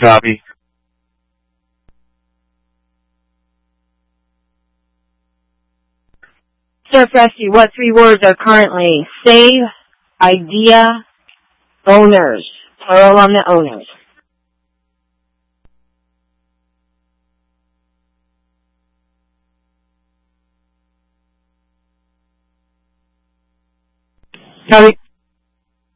Copy. Sir Frosty, what three words are currently save, idea, owners? Plural on the owners. Copy.